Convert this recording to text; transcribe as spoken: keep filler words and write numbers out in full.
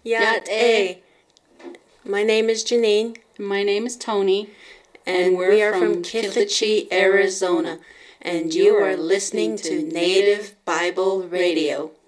Yat A. My name is Janine. My name is Tony. And, and we are from Kithachie, Arizona. And you are listening to Native Bible Radio.